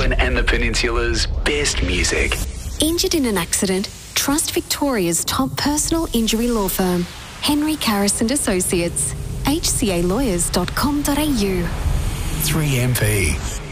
Darwin and the Peninsula's best music. Injured in an accident? Trust Victoria's top personal injury law firm, Henry Carris and Associates, hcalawyers.com.au. 3MP.